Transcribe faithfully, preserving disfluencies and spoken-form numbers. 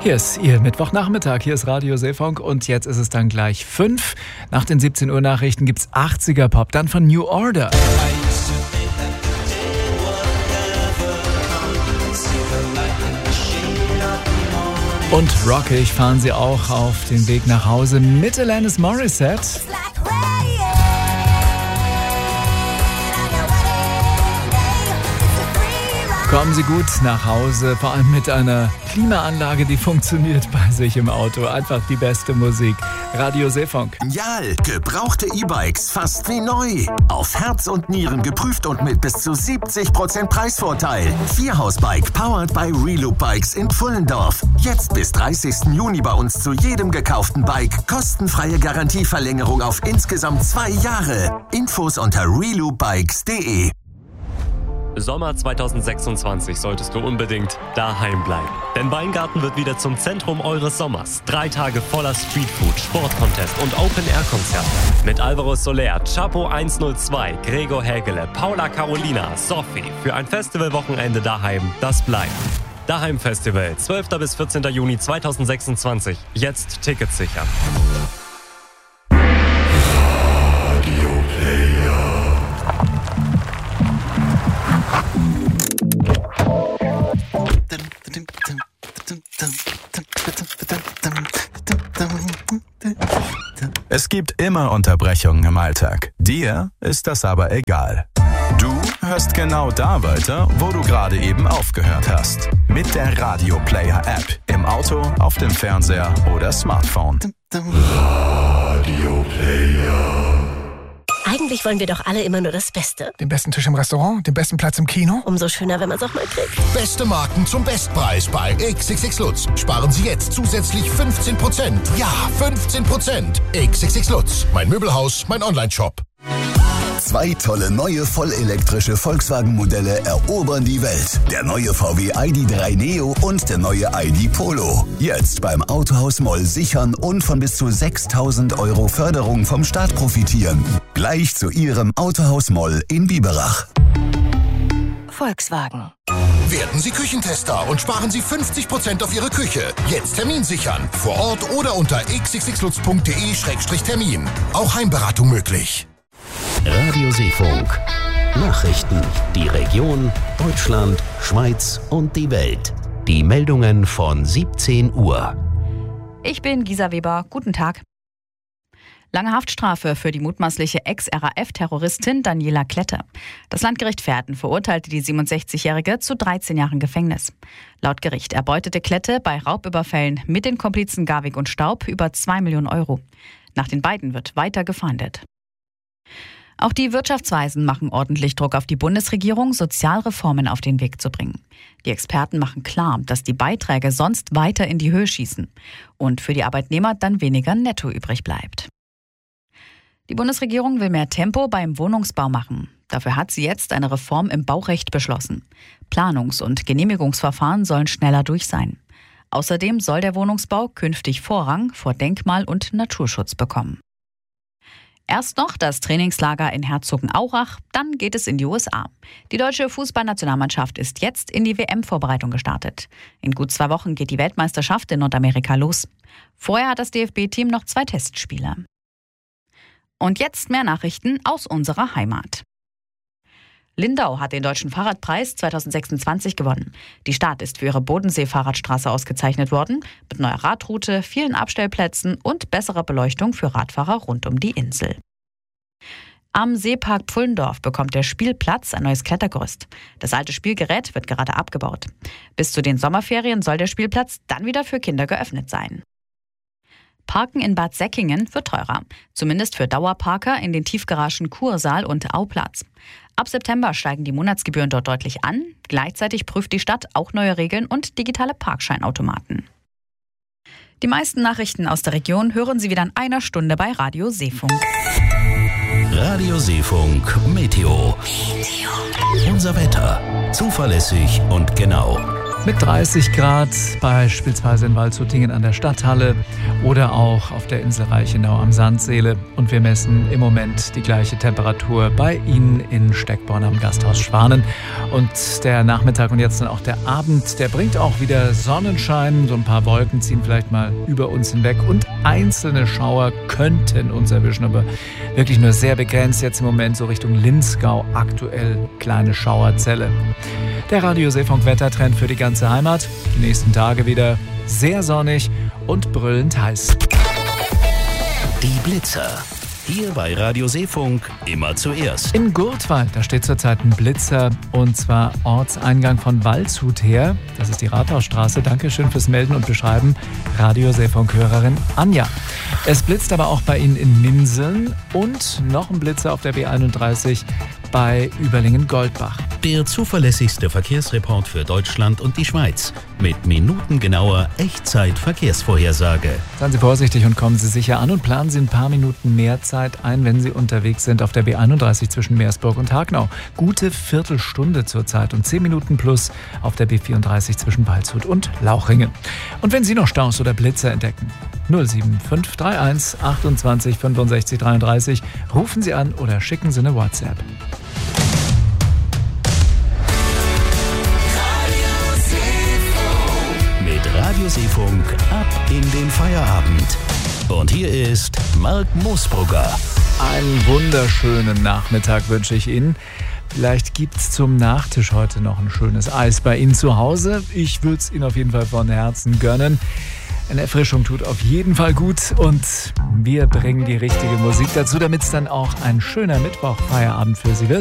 Hier ist Ihr Mittwochnachmittag, hier ist Radio Seefunk und jetzt ist es dann gleich fünf. Nach den siebzehn Uhr Nachrichten gibt's achtziger Pop, dann von New Order. Und rockig fahren sie auch auf den Weg nach Hause mit Alanis Morissette. Kommen Sie gut nach Hause, vor allem mit einer Klimaanlage, die funktioniert bei sich im Auto. Einfach die beste Musik. Radio Seefunk. Jal, gebrauchte E-Bikes fast wie neu. Auf Herz und Nieren geprüft und mit bis zu siebzig Prozent Preisvorteil. Vierhausbike powered by Reloop Bikes in Pfullendorf. Jetzt bis dreißigsten Juni bei uns zu jedem gekauften Bike kostenfreie Garantieverlängerung auf insgesamt zwei Jahre. Infos unter reloop bikes punkt de. Sommer zweitausendsechsundzwanzig solltest du unbedingt daheim bleiben. Denn Weingarten wird wieder zum Zentrum eures Sommers. Drei Tage voller Streetfood, Sportcontest und Open-Air-Konzerte. Mit Alvaro Soler, Chapo hundertzwei, Gregor Hägele, Paula Carolina, Sophie. Für ein Festivalwochenende daheim, das bleibt. Daheim Festival, zwölften bis vierzehnten Juni zweitausendsechsundzwanzig. Jetzt Tickets sichern. Es gibt immer Unterbrechungen im Alltag. Dir ist das aber egal. Du hörst genau da weiter, wo du gerade eben aufgehört hast. Mit der Radio Player App. Im Auto, auf dem Fernseher oder Smartphone. Radio Player. Eigentlich wollen wir doch alle immer nur das Beste. Den besten Tisch im Restaurant, den besten Platz im Kino. Umso schöner, wenn man es auch mal kriegt. Beste Marken zum Bestpreis bei X X X Lutz. Sparen Sie jetzt zusätzlich fünfzehn Prozent. Ja, fünfzehn Prozent. X X X Lutz. Mein Möbelhaus, mein Onlineshop. Zwei tolle neue vollelektrische Volkswagen-Modelle erobern die Welt. Der neue V W I D drei Neo und der neue I D Polo. Jetzt beim Autohaus Moll sichern und von bis zu sechstausend Euro Förderung vom Staat profitieren. Gleich zu Ihrem Autohaus Moll in Biberach. Volkswagen. Werden Sie Küchentester und sparen Sie fünfzig Prozent auf Ihre Küche. Jetzt Termin sichern. Vor Ort oder unter x x x lutz punkt de Schrägstrich Termin. Auch Heimberatung möglich. Radio Seefunk. Nachrichten. Die Region, Deutschland, Schweiz und die Welt. Die Meldungen von siebzehn Uhr. Ich bin Gisa Weber. Guten Tag. Lange Haftstrafe für die mutmaßliche Ex-R A F-Terroristin Daniela Klette. Das Landgericht Verden verurteilte die siebenundsechzigjährige zu dreizehn Jahren Gefängnis. Laut Gericht erbeutete Klette bei Raubüberfällen mit den Komplizen Garwig und Staub über zwei Millionen Euro. Nach den beiden wird weiter gefahndet. Auch die Wirtschaftsweisen machen ordentlich Druck auf die Bundesregierung, Sozialreformen auf den Weg zu bringen. Die Experten machen klar, dass die Beiträge sonst weiter in die Höhe schießen und für die Arbeitnehmer dann weniger netto übrig bleibt. Die Bundesregierung will mehr Tempo beim Wohnungsbau machen. Dafür hat sie jetzt eine Reform im Baurecht beschlossen. Planungs- und Genehmigungsverfahren sollen schneller durch sein. Außerdem soll der Wohnungsbau künftig Vorrang vor Denkmal- und Naturschutz bekommen. Erst noch das Trainingslager in Herzogenaurach, dann geht es in die U S A. Die deutsche Fußballnationalmannschaft ist jetzt in die W M-Vorbereitung gestartet. In gut zwei Wochen geht die Weltmeisterschaft in Nordamerika los. Vorher hat das D F B-Team noch zwei Testspiele. Und jetzt mehr Nachrichten aus unserer Heimat. Lindau hat den Deutschen Fahrradpreis zweitausendsechsundzwanzig gewonnen. Die Stadt ist für ihre Bodensee-Fahrradstraße ausgezeichnet worden, mit neuer Radroute, vielen Abstellplätzen und besserer Beleuchtung für Radfahrer rund um die Insel. Am Seepark Pfullendorf bekommt der Spielplatz ein neues Klettergerüst. Das alte Spielgerät wird gerade abgebaut. Bis zu den Sommerferien soll der Spielplatz dann wieder für Kinder geöffnet sein. Parken in Bad Säckingen wird teurer. Zumindest für Dauerparker in den Tiefgaragen Kursaal und Auplatz. Ab September steigen die Monatsgebühren dort deutlich an. Gleichzeitig prüft die Stadt auch neue Regeln und digitale Parkscheinautomaten. Die meisten Nachrichten aus der Region hören Sie wieder in einer Stunde bei Radio Seefunk. Radio Seefunk Meteo. Unser Wetter. Zuverlässig und genau. Mit dreißig Grad beispielsweise in Waldshutingen an der Stadthalle oder auch auf der Insel Reichenau am Sandseele. Und wir messen im Moment die gleiche Temperatur bei Ihnen in Steckborn am Gasthaus Schwanen. Und der Nachmittag und jetzt dann auch der Abend, der bringt auch wieder Sonnenschein. So ein paar Wolken ziehen vielleicht mal über uns hinweg und einzelne Schauer könnten uns erwischen, aber wirklich nur sehr begrenzt. Jetzt im Moment so Richtung Linzgau aktuell kleine Schauerzelle. Der Radio-Seefunk-Wettertrend für die ganze Heimat. Die nächsten Tage wieder sehr sonnig und brüllend heiß. Die Blitzer. Hier bei Radio Seefunk immer zuerst. In Gurtwald, da steht zurzeit ein Blitzer und zwar Ortseingang von Waldshut her. Das ist die Rathausstraße. Dankeschön fürs Melden und Beschreiben. Radio Seefunk-Hörerin Anja. Es blitzt aber auch bei Ihnen in Minseln und noch ein Blitzer auf der B einunddreißig bei Überlingen-Goldbach. Der zuverlässigste Verkehrsreport für Deutschland und die Schweiz mit minutengenauer Echtzeit-Verkehrsvorhersage. Seien Sie vorsichtig und kommen Sie sicher an und planen Sie ein paar Minuten mehr Zeit ein, wenn Sie unterwegs sind auf der B einunddreißig zwischen Meersburg und Hagnau. Gute Viertelstunde zurzeit und zehn Minuten plus auf der B vierunddreißig zwischen Waldshut und Lauchringen. Und wenn Sie noch Staus oder Blitzer entdecken, null sieben fünf drei eins achtundzwanzig fünfundsechzig dreiunddreißig, rufen Sie an oder schicken Sie eine WhatsApp. Radio Seefunk ab in den Feierabend. Und hier ist Marc Moosbrugger. Einen wunderschönen Nachmittag wünsche ich Ihnen. Vielleicht gibt es zum Nachtisch heute noch ein schönes Eis bei Ihnen zu Hause. Ich würde es Ihnen auf jeden Fall von Herzen gönnen. Eine Erfrischung tut auf jeden Fall gut und wir bringen die richtige Musik dazu, damit es dann auch ein schöner Mittwoch-Feierabend für Sie wird.